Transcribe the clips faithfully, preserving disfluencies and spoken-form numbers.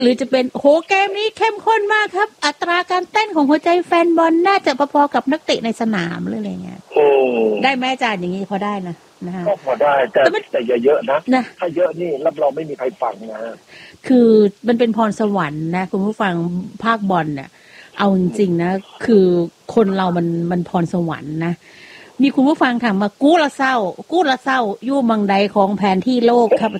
หรือจะเป็นโหเกมนี้เข้มข้นมากครับอัตราการเต้นของหัวใจแฟนบอลน่าจะพอๆกับนักเตะในสนามหรืออะไรเงี้ยได้ไหมอาจารย์อย่างนี้พอได้นะนะฮะก็พอได้แต่แต่อย่าเยอะนะถ้าเยอะนี่รับรองไม่มีใครฟังนะคือมันเป็นพรสวรรค์นะคุณผู้ฟังภาคบอลเนี่ยเอาจริงๆนะคือคนเรามันมันพรสวรรค์นะมีคุณผู้ฟังถามมากู้ละเศร้ากู้ละเศร้ายู่มังใดของแผนที่โลกครับ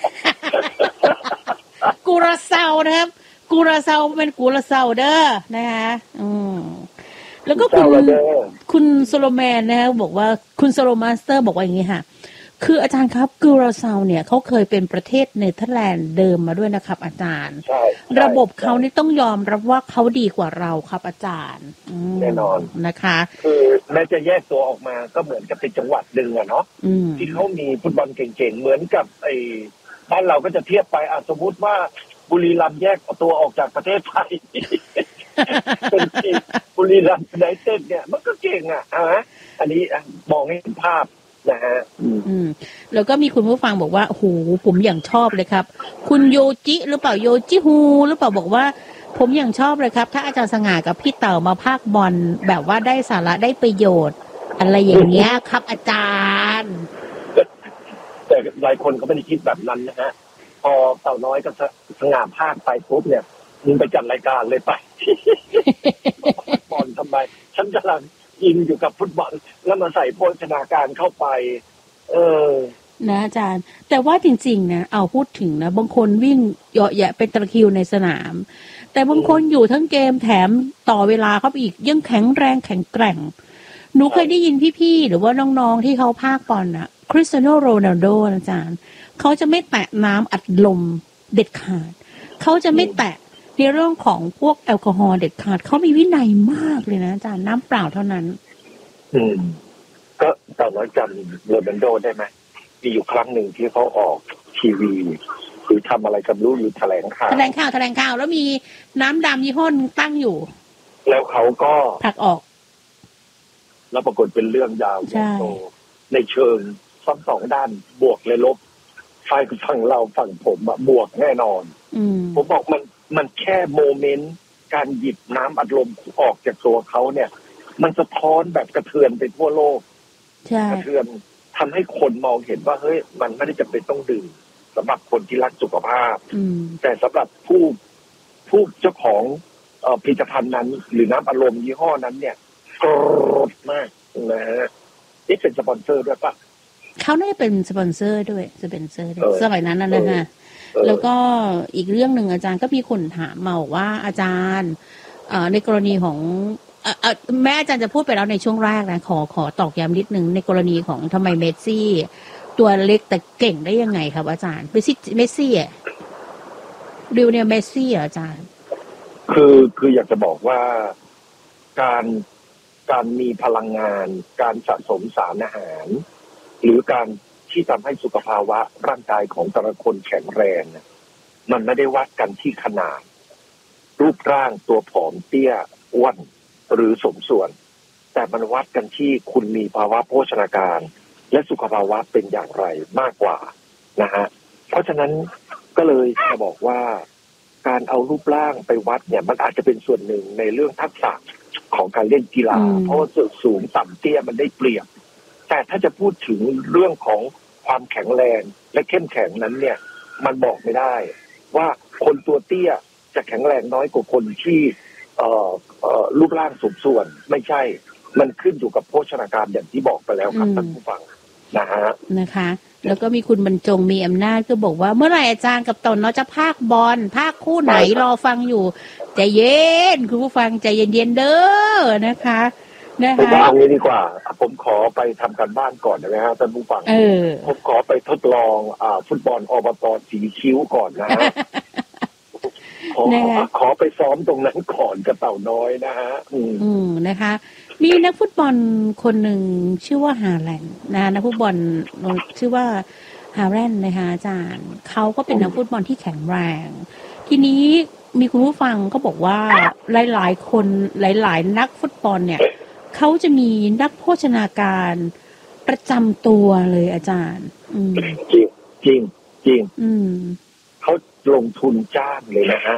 กูระเซานะครับกูระเซาเป็นกูระเซาเด้อนะคะอืมแล้วก็คุณคุณโซโลแมนนะคะบอกว่าคุณโซโลมาสเตอร์บอกว่าอย่างนี้ค่ะคืออาจารย์ครับกูระเซาเนี่ยเขาเคยเป็นประเทศเนเธอร์แลนด์เดิมมาด้วยนะครับอาจารย์ระบบเขานี่ต้องยอมรับว่าเขาดีกว่าเราครับอาจารย์แน่นอนนะคะคือแม้จะแยกตัวออกมาก็เหมือนกับเป็นจังหวัดดึงอะเนาะที่เขามีฟุตบอลเก่งๆเหมือนกับไอ้บ้านเราก็จะเทียบไปอ่ะสมมติว่าบุรีรัมย์แยกตัวออกจากประเทศไทย เป็นทีมบุรีรัมย์ยูไนเต็ดเนี่ยมันก็เก่งอ่ะฮะอันนี้มองให้เห็นภาพนะฮะอืมแล้วก็มีคุณผู้ฟังบอกว่าโอ้โหผมอย่างชอบเลยครับคุณโยจิหรือเปล่าโยจิฮูหรือเปล่าบอกว่าผมอย่างชอบเลยครับถ้าอาจารย์สง่ากับพี่เต่ามาพากย์บอลแบบว่าได้สาระได้ประโยชน์อะไรอย่างเงี้ยครับอาจารย์แต่หลายคนก็ไม่ได้คิดแบบนั้นนะฮะพอเต่าน้อยกับสง่าภาคไปปุ๊บเนี่ยมึงไปจัดรายการเลยไปฟุตบอลทำไมฉันกำลังอินอยู่กับฟุตบอลแล้วมาใส่โภชนาการเข้าไปเออนะอาจารย์แต่ว่าจริงๆนะเอาพูดถึงนะบางคนวิ่งเหยาะแยะเป็นตะคริวในสนามแต่บางคนอยู่ทั้งเกมแถมต่อเวลาเข้าไปอีกยังแข็งแรงแข็งแกร่งหนูเคยได้ยินพี่ๆหรือว่าน้องๆที่เขาพากย์บอลนะคริสเตียโนโรนัลโดอาจารย์เขาจะไม่แตะน้ำอัดลมเด็ดขาดเขาจะไม่แตะในเรื่องของพวกแอลกอฮอล์เด็ดขาดเขามีวินัยมากเลยนะอาจารย์น้ำเปล่าเท่านั้นอืมก็ตอนนั้นจำโรนัลโดได้ไหมมีอยู่ครั้งหนึ่งที่เขาออกทีวีหรือทำอะไรกับรู้หรือแถลงข่าวแถลงข่าวแถลงข่าวแล้วมีน้ำดำยี่ห้อตั้งอยู่แล้วเขาก็ผลักออกแล้วปรากฏเป็นเรื่องยาวโตในเชิงทั้งสองด้านบวกและลบฝ่ายฝั่งเราฝั่งผมอะบวกแน่นอนผมบอกมันมันแค่โมเมนต์การหยิบน้ำอัดลมออกจากตัวเขาเนี่ยมันสะท้อนแบบกระเทือนไปทั่วโลกกระเทือนทำให้คนมองเห็นว่าเฮ้ยมันไม่ได้จำเป็นต้องดื่มสำหรับคนที่รักสุขภาพแต่สำหรับผู้ผู้เจ้าของผลิตภัณฑ์นั้นหรือน้ำอัดลมยี่ห้อนั้นเนี่ยกรดมากนะฮะนี่เป็นสปอนเซอร์ด้วยปะเขาน่าจะเป็นสปอนเซอร์ด้วยสปอนเซอร์ด้วยสมัยนั้นนะนะฮะแล้วก็อีกเรื่องหนึ่งอาจารย์ก็มีคนถามมาว่าอาจารย์ในกรณีของแม่อาจารย์จะพูดไปแล้วในช่วงแรกนะขอขอตอกย้ำนิดนึงในกรณีของทำไมเมสซี่ตัวเล็กแต่เก่งได้ยังไงครับอาจารย์เมสซี่เมสซี่อ่ะดิวเนี่ยเมสซี่อ่ะอาจารย์คือคืออยากจะบอกว่าการการมีพลังงานการสะสมสารอาหารหรือการที่ทำให้สุขภาวะร่างกายของแต่ละคนแข็งแรงมันไม่ได้วัดกันที่ขนาดรูปร่างตัวผอมเตี้ยอ้วนหรือสมส่วนแต่มันวัดกันที่คุณมีภาวะโภชนาการและสุขภาวะเป็นอย่างไรมากกว่านะฮะเพราะฉะนั้นก็เลยจะบอกว่าการเอารูปร่างไปวัดเนี่ยมันอาจจะเป็นส่วนหนึ่งในเรื่องทักษะของการเล่นกีฬาเพราะว่าส่วนสูงต่ำเตี้ยมันได้เปรียบแต่ถ้าจะพูดถึงเรื่องของความแข็งแรงและเข้มแข็งนั้นเนี่ยมันบอกไม่ได้ว่าคนตัวเตี้ยจะแข็งแรงน้อยกว่าคนที่เอ่อเอ่อรูปร่างสมส่วนไม่ใช่มันขึ้นอยู่กับโภชนาการอย่างที่บอกไปแล้วครับท่านผู้ฟังนะฮะนะคะแล้วก็มีคุณบรรจงมีอำนาจก็บอกว่าเมื่อไหร่อาจารย์กับตนเราจะพากบอลพากคู่ไหนรอฟังอยู่ใจเย็นคุณผู้ฟังใจเย็นๆเด้อนะคะนะคะเอางี้ดีกว่าผมขอไปทำการบ้านก่อนนะฮะท่านผู้ฟังผมขอไปทดลองอ่าฟุตบอลอบต.สีคิ้วก่อนนะฮะขอขอไปซ้อมตรงนั้นก่อนกับเต่าน้อยนะฮะอืมนะคะมีนักฟุตบอลคนหนึ่งชื่อว่าฮาแลนด์นะนักฟุตบอลชื่อว่าฮาแลนด์นะคะอาจารย์เขาก็เป็นนักฟุตบอลที่แข็งแรงทีนี้มีคุณผู้ฟังก็บอกว่าหลายๆคนหลายๆนักฟุตบอลเนี่ยเขาจะมีนักโภชนาการประจำตัวเลยอาจารย์จริงจริงจริงอืมเขาลงทุนจ้างเลยนะฮะ